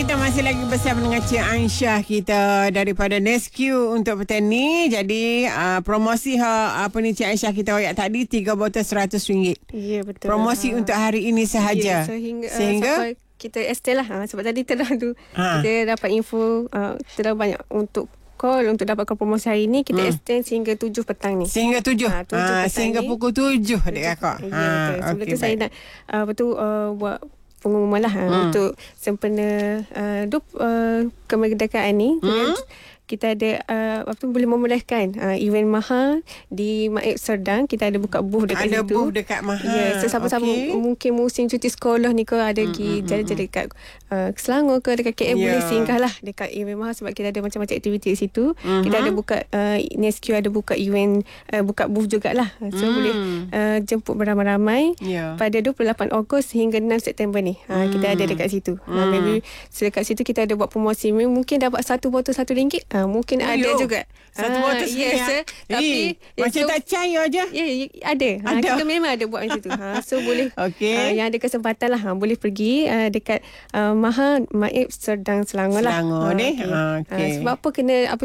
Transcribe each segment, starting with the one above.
kita masih lagi bersama dengan Cik Aisyah kita daripada Nesque untuk petang ni. Jadi promosi Cik Aisyah kita wayak tadi 3 botol RM100. Ya, betul. Promosi untuk hari ini sahaja. Ya, sehingga kita extend lah. Sebab tadi terlalu kita dapat info terlalu banyak untuk call untuk dapatkan promosi hari ni. Kita extend sehingga 7 petang ni. Sehingga 7? Sehingga ni, pukul 7 adik kakak. Ya, betul. Sebelum tu saya nak buat pengumuman lah untuk sempena kemerdekaan ni. Kita ada boleh memudahkan event mahal di Maib Serdang. Kita ada buka booth dekat situ. Ada booth dekat mahal. Ya, siapa-siapa mungkin musim cuti sekolah ni ke ada pergi jalan-jalan dekat Selangor ke dekat KL boleh singgah lah dekat event mahal sebab kita ada macam-macam aktiviti di situ. Kita ada buka Nesque ada buka event buka booth jugalah. So boleh jemput beramai-ramai pada 28 Ogos hingga 6 September ni. Kita ada dekat situ. Maybe dekat situ kita ada buat promosi. Mungkin dapat satu botol RM1. Mungkin ada juga. Satu botol yes, tapi macam tak cair aja. Ya, ada. Kita memang ada buat macam tu. So boleh yang ada kesempatan lah boleh pergi dekat Maha Maib Serdang Selangor lah. Selangor ni. Sebab apa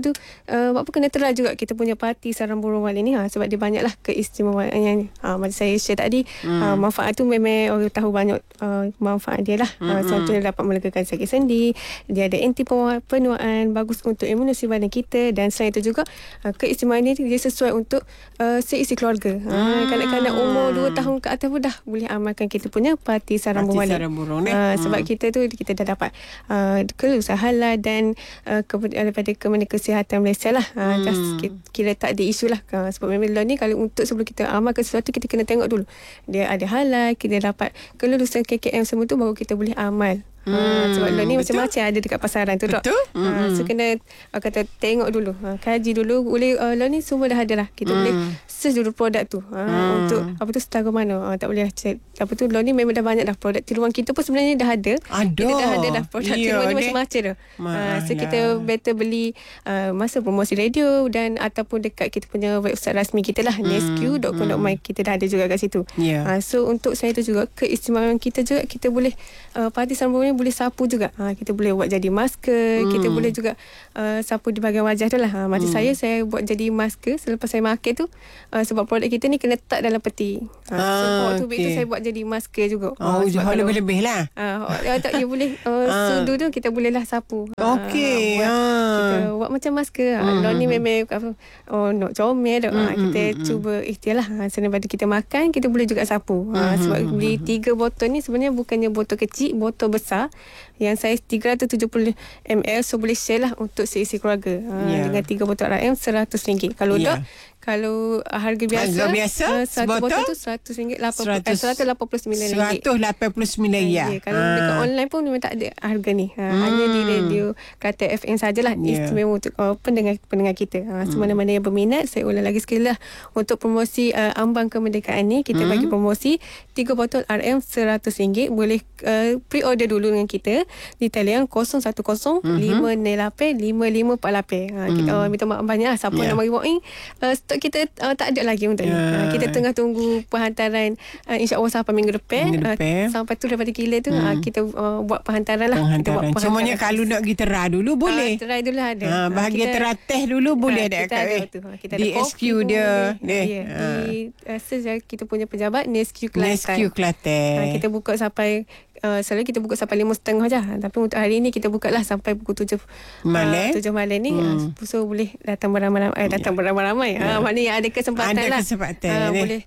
kena terlah juga kita punya parti sarang burung wali ni sebab dia banyaklah keistimewaan yang macam saya share tadi. Manfaat tu memang orang tahu banyak manfaat dia lah. Contohnya dapat melegakan sakit sendi, dia ada anti penuaan, bagus untuk imuniti badan kita, dan selain itu juga keistimewaan ni dia sesuai untuk seisi keluarga. Kanak-kanak umur 2 tahun ke atas pun dah boleh amalkan kita punya parti sarang burung wali. Sebab kita dah dapat kelulusan halal dan daripada Kementerian Kesihatan Malaysia lah. Kira tak ada isu lah. Sebab memang law ni kalau untuk sebelum kita amalkan sesuatu kita kena tengok dulu dia ada halal, kita dapat kelulusan KKM semua tu baru kita boleh amal. Sebab law ni macam-macam ada dekat pasaran tu. Betul. So kena tengok dulu, kaji dulu. Boleh law ni semua dah ada lah. Kita boleh search dulu produk tu untuk setara mana. Tak boleh check law ni memang dah banyak dah produk tiruan kita pun sebenarnya dah ada. Kita dah ada dah produk tiruan ni macam-macam dah. So kita better beli masa promosi radio dan ataupun dekat kita punya website rasmi kita lah, nesque.com.my. kita dah ada juga kat situ. So untuk saya tu juga keistimewaan kita juga, kita boleh parti sarang ni boleh sapu juga. Kita boleh buat jadi masker. Kita boleh juga sapu di bahagian wajah tu lah. Macam saya buat jadi masker selepas saya pakai tu. Sebab produk kita ni kena letak dalam peti. So waktu tu saya buat jadi masker juga. Lebih-lebih lah. Tak, dia boleh sudu tu kita boleh lah sapu. Kita buat macam masker. Law ni memang nak comel dah. Kita cuba ikhtiar lah. Daripada kita makan, kita boleh juga sapu. Sebab beli 3 botol ni sebenarnya bukannya botol kecil, botol besar yang saiz 370 ml. So boleh share lah untuk seisi keluarga. Dengan 3 botol RM RM100. Kalau harga biasa satu botol tu RM100, RM189. Kalau dekat online pun memang tak ada harga ni. Hanya di radio Kata FM sajalah. Istimewa untuk pendengar kita. Mana-mana yang berminat, saya ulang lagi sekali lah, untuk promosi ambang kemerdekaan ni kita bagi promosi 3 botol RM100. Boleh pre-order dulu dengan kita di talian 010-598-5548. Kita minta maaf banyak lah siapa nak bagi walk-in. Stok kita tak ada lagi untuk ni. Kita tengah tunggu penghantaran, insya-Allah sampai minggu depan. Sampai tu daripada kilat tu kita buat penghantaran lah. Semuanya kalau nak pergi terah dulu boleh. Terah dulu ada. Bahagian terah teh dulu boleh ada kita di SQ dia. Di kita punya pejabat Nesque Kelantan. Kita buka sampai selalu kita buka sampai 5.30 je. Tapi untuk hari ni kita buka lah sampai pukul 7 malam ni. So boleh datang beramai-ramai. Maknanya yang ada kesempatan lah. Boleh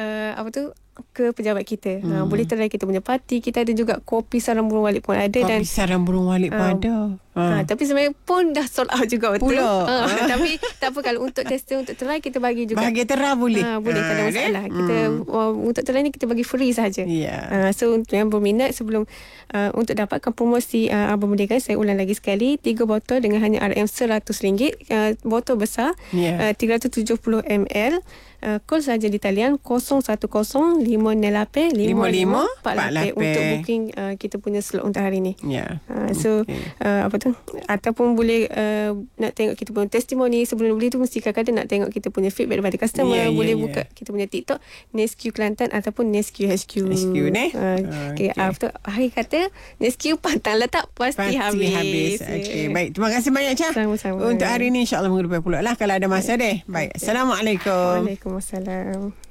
ke pejabat kita. Boleh try kita punya parti. Kita ada juga kopi sarang burung walik pun ada. Kopi sarang burung walik pun ada. Tapi sebenarnya pun dah sold out juga betul. Tapi tak apa, kalau untuk tester, untuk try kita bagi juga. Bahagian terah boleh. Boleh, tak ada masalah. Kita untuk try ni kita bagi free saja. So untuk yang berminat, sebelum untuk dapatkan promosi Abang Merdeka, saya ulang lagi sekali, 3 botol dengan hanya RM100. Botol besar 370 ml. Call saja di talian 010-598-5548 untuk booking kita punya slot untuk hari ni. So tu. Ataupun boleh nak tengok kita punya testimoni sebelum beli tu, mesti kadang-kadang nak tengok kita punya feedback daripada customer. Boleh buka kita punya TikTok Nesque Kelantan ataupun Nesque HQ. Okay. After hari kata Nesque pantang letak pasti habis. Okay. Baik, terima kasih banyak Cha. Sama-sama. Untuk hari ni insya-Allah minggu depan pula lah kalau ada masa deh. Baik. Assalamualaikum. Waalaikumsalam.